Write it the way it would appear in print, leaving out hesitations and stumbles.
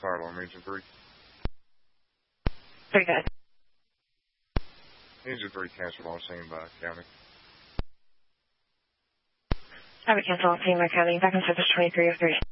fire alarm, Agent 3. Very good. Agent 3, cancel all scene by county. I would cancel all scene by county. Back on service 2303.